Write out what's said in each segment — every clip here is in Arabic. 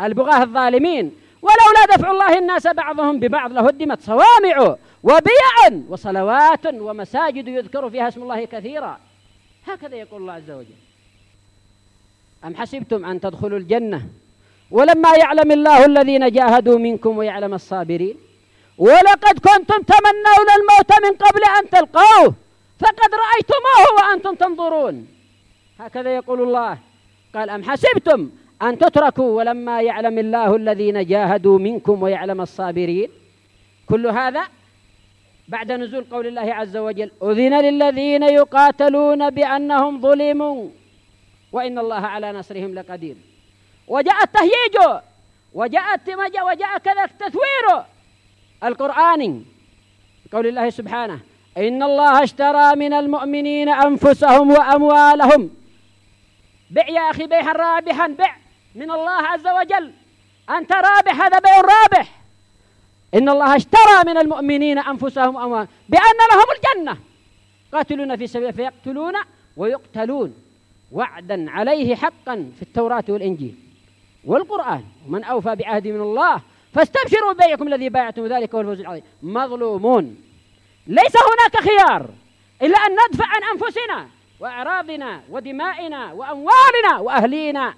البغاة الظالمين. ولولا دفع الله الناس بعضهم ببعض لهدمت صوامع وبيع وصلوات ومساجد يذكر فيها اسم الله كثيرا. هكذا يقول الله عز وجل: أم حسبتم أن تدخلوا الجنة ولما يعلم الله الذين جاهدوا منكم ويعلم الصابرين ولقد كنتم تمنون الموت من قبل أن تلقوه فقد رأيتموه وأنتم تنظرون. هكذا يقول الله. قال: أم حسبتم أن تتركوا ولما يعلم الله الذين جاهدوا منكم ويعلم الصابرين. كل هذا بعد نزول قول الله عز وجل: أذن للذين يقاتلون بأنهم ظلموا وإن الله على نصرهم لقدير. وجاء التهييج وجاء كذا التثوير القرآني قول الله سبحانه: إن الله اشترى من المؤمنين أنفسهم وأموالهم. بع يا أخي بيعا رابحا، بع من الله عز وجل، أنت رابح، هذا بيع رابح. إن الله اشترى من المؤمنين أنفسهم وأموالهم بأن لهم الجنة قاتلون في سبيله فيقتلون ويقتلون وعدا عليه حقا في التوراة والإنجيل والقرآن. ومن أوفى بعهد من الله فاستبشروا ببيعكم الذي بايعتم ذلك هو الفوز العظيم. مظلومون، ليس هناك خيار إلا أن ندفع عن أنفسنا وأعراضنا ودمائنا وأموالنا وأهلينا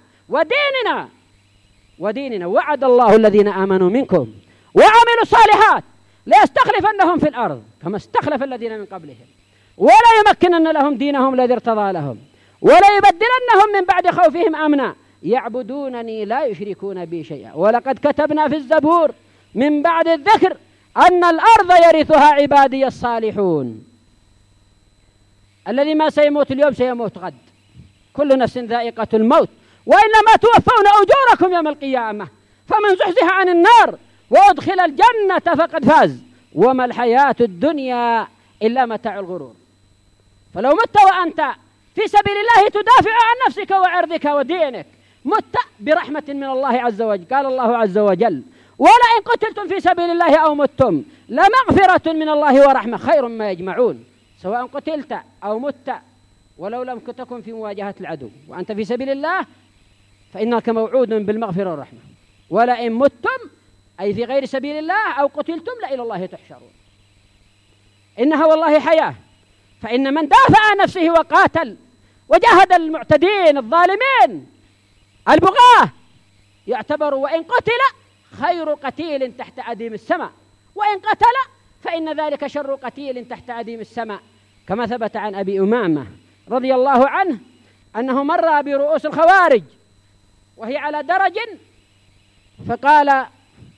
وديننا. وعد الله الذين آمنوا منكم وعملوا الصالحات ليستخلفنهم في الأرض كما استخلف الذين من قبلهم ولا يمكنن لهم دينهم الذي ارتضى لهم ولا يبدلنهم من بعد خوفهم أمنا يعبدونني لا يشركون بي شيئا. ولقد كتبنا في الزبور من بعد الذكر أن الأرض يرثها عبادي الصالحون. الذي ما سيموت اليوم سيموت غد، كل نفس ذائقة الموت وإنما توفون أجوركم يوم القيامة. فمن زحزح عن النار وأدخل الجنة فقد فاز وما الحياة الدنيا إلا متاع الغرور. فلو مت وأنت في سبيل الله تدافع عن نفسك وعرضك ودينك مت برحمة من الله عز وجل. قال الله عز وجل: ولئن قتلتم في سبيل الله أو متم لمغفرة من الله ورحمة خير مما يجمعون. سواء قتلت أو مت ولو لم تكن في مواجهة العدو وأنت في سبيل الله فإنك موعود بالمغفرة والرحمة. ولئن متم أي في غير سبيل الله أو قتلتم لإلى الله تحشرون. إنها والله حياة. فإن من دافع عن نفسه وقاتل وجاهد المعتدين الظالمين البغاة يعتبر وإن قتل خير قتيل تحت أديم السماء، وإن قتل فإن ذلك شر قتيل تحت أديم السماء. كما ثبت عن أبي أمامة رضي الله عنه أنه مر برؤوس الخوارج وهي على درج فقال: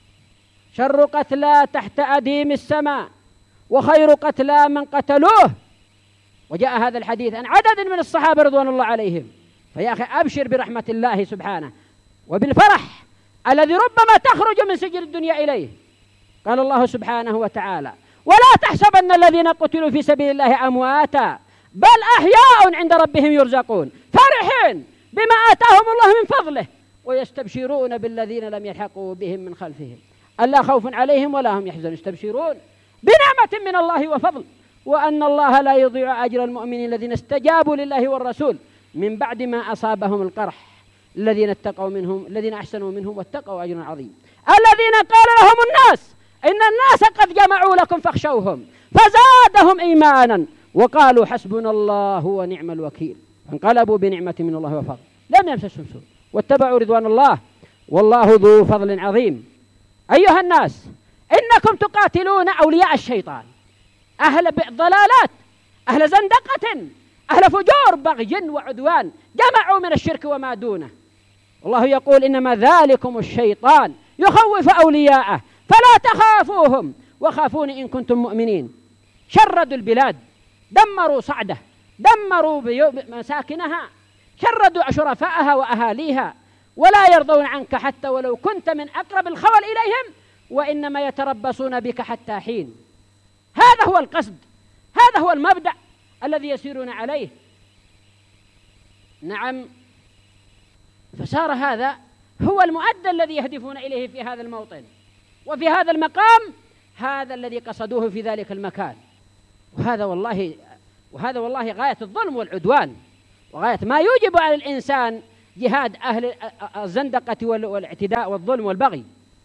شر قتلى تحت أديم السماء وخير قتلى من قتلوه. وجاء هذا الحديث عن عدد من الصحابة رضوان الله عليهم. فيا أخي أبشر برحمة الله سبحانه وبالفرح الذي ربما تخرج من سجن الدنيا إليه. قال الله سبحانه وتعالى: ولا تحسبن الذين قتلوا في سبيل الله أمواتا بل أحياء عند ربهم يرزقون فرحين بما آتاهم الله من فضله ويستبشرون بالذين لم يلحقوا بهم من خلفهم ألا خوف عليهم ولا هم يحزنون. يستبشرون بنعمة من الله وفضل وأن الله لا يضيع أجر المؤمنين الذين استجابوا لله والرسول من بعد ما أصابهم القرح الذين أحسنوا منهم واتقوا أجر عظيم. الذين قال لهم الناس إن الناس قد جمعوا لكم فاخشوهم فزادهم إيمانا وقالوا حسبنا الله ونعم الوكيل فانقلبوا بنعمة من الله وفضل لم يمسسهم سوء واتبعوا رضوان الله والله ذو فضل عظيم. أيها الناس إنكم تقاتلون أولياء الشيطان، أهل ضلالات، أهل زندقة، أهل فجور، بغي وعدوان، جمعوا من الشرك وما دونه. الله يقول: إنما ذلكم الشيطان يخوف أولياءه فلا تخافوهم وخافوني إن كنتم مؤمنين. شردوا البلاد، دمروا صعده، دمروا مساكنها، شردوا شرفائها وأهاليها، ولا يرضون عنك حتى ولو كنت من أقرب الخول إليهم وإنما يتربصون بك حتى حين. هذا هو القصد، هذا هو المبدأ الذي يسيرون عليه. نعم، فصار هذا هو المؤدى الذي يهدفون إليه في هذا الموطن وفي هذا المقام، هذا الذي قصدوه في ذلك المكان. وهذا والله غاية الظلم والعدوان وغاية ما يوجب على الإنسان جهاد أهل الزندقة والاعتداء والظلم والبغي.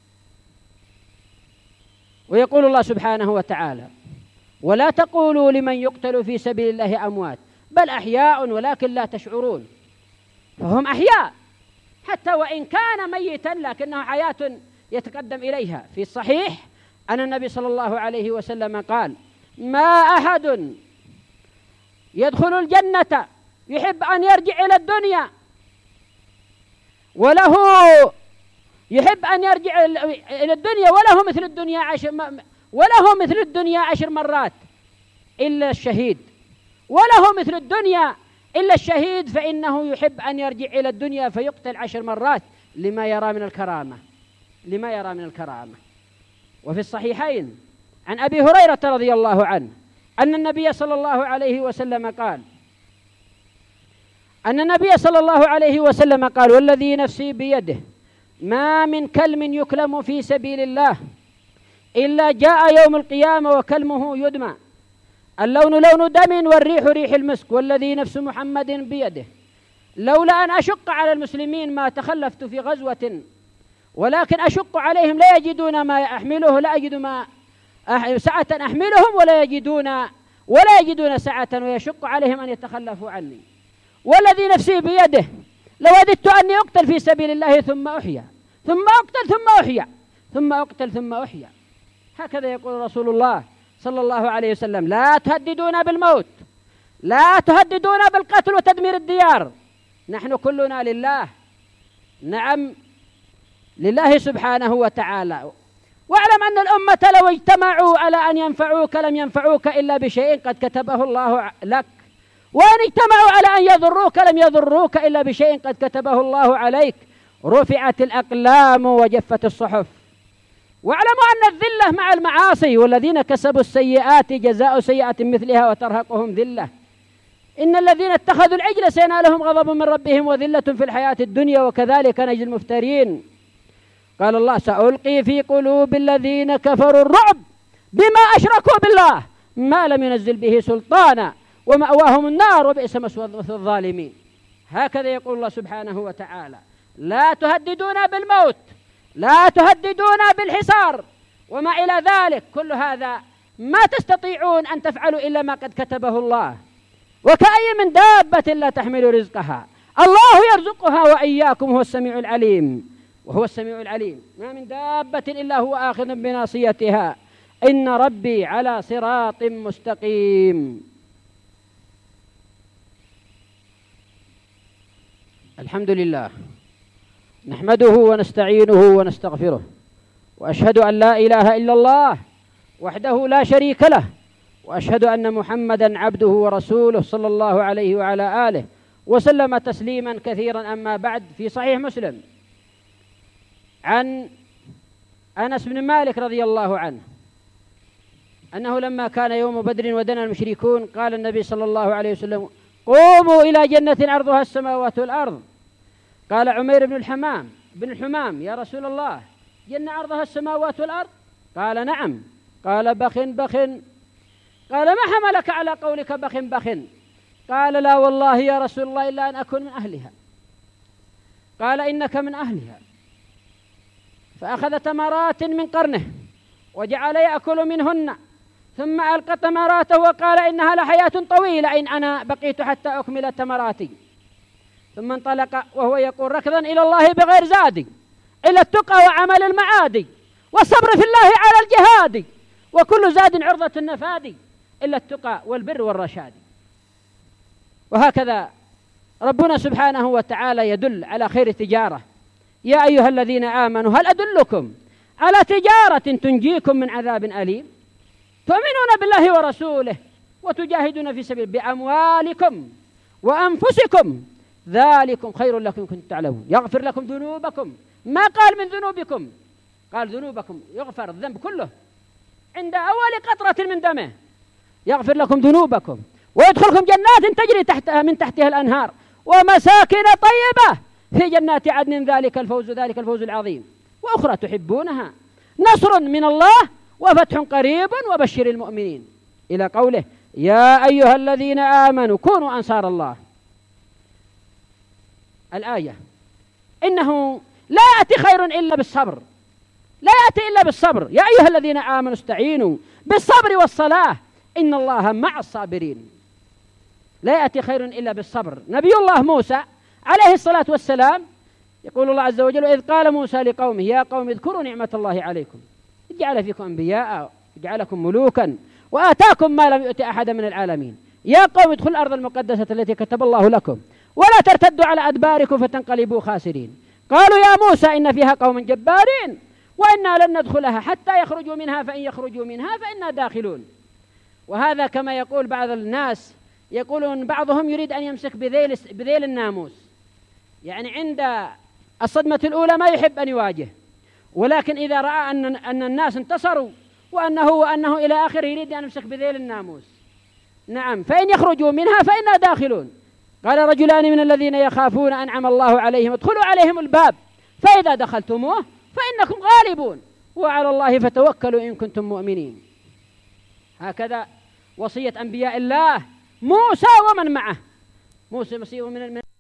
ويقول الله سبحانه وتعالى: ولا تقولوا لمن يقتل في سبيل الله أموات بل أحياء ولكن لا تشعرون. فهم أحياء حتى وإن كان ميتا لكنه حياة يتقدم إليها. في الصحيح أن النبي صلى الله عليه وسلم قال: ما أحد يدخل الجنة يحب أن يرجع إلى الدنيا وله يحب أن يرجع إلى الدنيا وله مثل الدنيا 10 مرات إلا الشهيد، وله مثل الدنيا إلا الشهيد، فإنه يحب أن يرجع إلى الدنيا فيقتل 10 مرات لما يرى من الكرامة. وفي الصحيحين عن أبي هريرة رضي الله عنه أن النبي صلى الله عليه وسلم قال: والذي نفسي بيده ما من كلم يكلم في سبيل الله إلا جاء يوم القيامة وكلمه يدمى، اللون لون دم والريح ريح المسك، والذي نفس محمد بيده لولا أن أشق على المسلمين ما تخلفت في غزوة ولكن أشق عليهم لا يجدون ما يحمله، لا يجد ما سعة أحملهم ولا يجدون سعة، ويشق عليهم أن يتخلفوا عني. والذي نفسي بيده لوددت أني أقتل في سبيل الله ثم أحيا ثم أقتل ثم أحيا ثم أقتل ثم أحيا. هكذا يقول رسول الله صلى الله عليه وسلم: لا تهددونا بالموت، لا تهددونا بالقتل وتدمير الديار، نحن كلنا لله، نعم لله سبحانه وتعالى. واعلم أن الأمة لو اجتمعوا على أن ينفعوك لم ينفعوك إلا بشيء قد كتبه الله لك، وأن اجتمعوا على أن يضروك لم يضروك إلا بشيء قد كتبه الله عليك، رفعت الأقلام وجفت الصحف. واعلموا أن الذلة مع المعاصي، والذين كسبوا السيئات جزاء سيئة مثلها وترهقهم ذلة، إن الذين اتخذوا العجل سينالهم غضب من ربهم وذلة في الحياة الدنيا وكذلك نجزي المفترين. قال الله: سألقي في قلوب الذين كفروا الرعب بما أشركوا بالله ما لم ينزل به سلطانا ومأواهم النار وبئس مثوى الظالمين. هكذا يقول الله سبحانه وتعالى: لا تهددونا بالموت، لا تهددونا بالحصار وما إلى ذلك، كل هذا ما تستطيعون أن تفعلوا إلا ما قد كتبه الله. وكأي من دابة لا تحمل رزقها الله يرزقها وإياكم وهو السميع العليم. ما من دابة إلا هو آخذ بناصيتها إن ربي على صراط مستقيم. الحمد لله نحمده ونستعينه ونستغفره، وأشهد أن لا إله إلا الله وحده لا شريك له، وأشهد أن محمدا عبده ورسوله صلى الله عليه وعلى آله وسلم تسليما كثيرا. أما بعد، في صحيح مسلم عن أنس بن مالك رضي الله عنه أنه لما كان يوم بدر ودنا المشركون قال النبي صلى الله عليه وسلم: قوموا إلى جنة عرضها السماوات والأرض. قال عمير بن الحمام: يا رسول الله، جنة عرضها السماوات والأرض؟ قال: نعم. قال: بخ. قال: ما حملك على قولك بخ؟ قال: لا والله يا رسول الله إلا أن أكون من أهلها. قال: إنك من أهلها. فأخذ تمرات من قرنه وجعل يأكل منهن، ثم ألقى تمراته وقال: إنها لحياة طويلة إن أنا بقيت حتى أكمل تمراتي. ثم انطلق وهو يقول ركضا إلى الله بغير زاد إلا التقى وعمل المعادي والصبر في الله على الجهاد، وكل زاد عرضة النفاد إلا التقى والبر والرشاد. وهكذا ربنا سبحانه وتعالى يدل على خير تجارة: يا أيها الذين آمنوا هل أدلكم على تجارة تنجيكم من عذاب أليم، تؤمنون بالله ورسوله وتجاهدون في سبيل بأموالكم وأنفسكم ذلكم خير لكم إن كنتم تعلمون، يغفر لكم ذنوبكم. ما قال من ذنوبكم، قال ذنوبكم، يغفر الذنب كله عند أول قطرة من دمه، يغفر لكم ذنوبكم ويدخلكم جنات تجري من تحتها الأنهار ومساكن طيبة في جنات عدن ذلك الفوز العظيم، وأخرى تحبونها نصر من الله وفتح قريب وبشر المؤمنين، إلى قوله: يا أيها الذين آمنوا كونوا أنصار الله. الآية إنه لا يأتي خير إلا بالصبر، لا يأتي إلا بالصبر. يا أيها الذين آمنوا استعينوا بالصبر والصلاة إن الله مع الصابرين. لا يأتي خير إلا بالصبر. نبي الله موسى عليه الصلاة والسلام يقول الله عز وجل: إذ قال موسى لقومه يا قوم اذكروا نعمة الله عليكم إذ جعل فيكم أنبياء وجعلكم ملوكا وآتاكم ما لم يؤت أحدا من العالمين يا قوم ادخلوا الأرض المقدسة التي كتب الله لكم ولا ترتدوا على أدباركم فتنقلبوا خاسرين. قالوا يا موسى إن فيها قوم جبارين وإنا لن ندخلها حتى يخرجوا منها فإن يخرجوا منها فإنا داخلون. وهذا كما يقول بعض الناس، يقولون بعضهم يريد أن يمسك بذيل الناموس، يعني عند الصدمة الأولى ما يحب أن يواجه، ولكن إذا رأى أن الناس انتصروا وأنه إلى آخره يريد أن يمسك بذيل الناموس. نعم، فإن يخرجوا منها فإنا داخلون. قال رجلان من الذين يخافون أنعم الله عليهم ادخلوا عليهم الباب فإذا دخلتموه فإنكم غالبون وعلى الله فتوكلوا إن كنتم مؤمنين. هكذا وصية أنبياء الله موسى ومن معه. موسى ومن